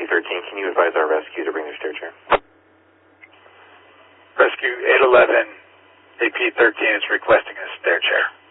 AP13, can you advise our rescue to bring their stair chair? Rescue 811, AP13 is requesting a stair chair.